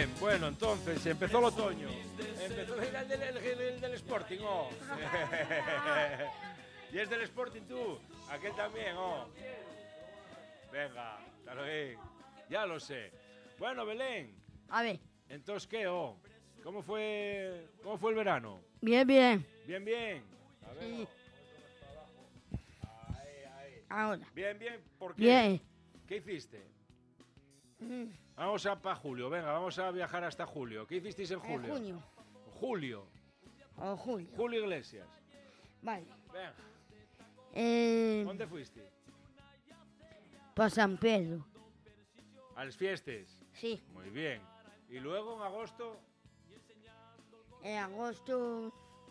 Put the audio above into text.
bien, bueno, entonces empezó el otoño. Empezó el del Sporting, oh. ¿Y es del Sporting tú? Aquel también, oh. Venga, claro que ya lo sé. Bueno, Belén. A ver. Entonces, ¿qué, oh? ¿Cómo fue el verano? Bien, bien. Bien, bien. A ver. Sí. Ahí. Ahora. Bien, bien. ¿Por qué? Bien. ¿Qué hiciste? Vamos para julio, venga, vamos a viajar hasta julio. ¿Qué hicisteis en julio? En junio. Julio. O julio. Julio Iglesias. Vale. Venga. ¿Dónde fuiste? Para San Pedro. A las fiestas. Sí. Muy bien. ¿Y luego en agosto? En agosto